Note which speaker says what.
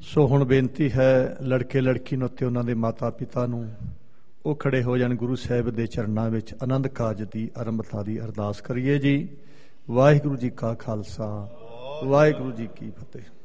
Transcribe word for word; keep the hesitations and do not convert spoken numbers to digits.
Speaker 1: ਸੋ ਹੁਣ ਬੇਨਤੀ ਹੈ ਲੜਕੇ ਲੜਕੀ ਨੂੰ ਅਤੇ ਉਹਨਾਂ ਦੇ ਮਾਤਾ ਪਿਤਾ ਨੂੰ ਉਹ ਖੜੇ ਹੋ ਜਾਣ। ਗੁਰੂ ਸਾਹਿਬ ਦੇ ਚਰਨਾਂ ਵਿੱਚ ਆਨੰਦ ਕਾਜ ਦੀ ਆਰੰਭਤਾ ਦੀ ਅਰਦਾਸ ਕਰੀਏ ਜੀ। ਵਾਹਿਗੁਰੂ ਜੀ ਕਾ ਖਾਲਸਾ, ਵਾਹਿਗੁਰੂ ਜੀ ਕੀ ਫਤਿਹ।